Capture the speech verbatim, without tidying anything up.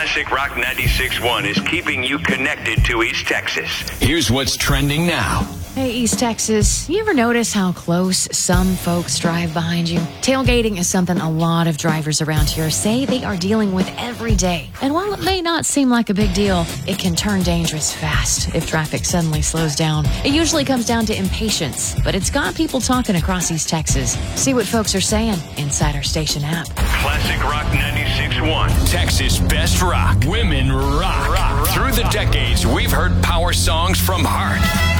Classic Rock ninety-six point one is keeping you connected to East Texas. Here's what's trending now. Hey, East Texas, you ever notice how close some folks drive behind you? Tailgating is something a lot of drivers around here say they are dealing with every day. And while it may not seem like a big deal, it can turn dangerous fast if traffic suddenly slows down. It usually comes down to impatience, but it's got people talking across East Texas. See what folks are saying inside our station app. Classic Rock ninety-six point one. Texas Best Rock. Women rock. rock. Through the decades, we've heard power songs from heart.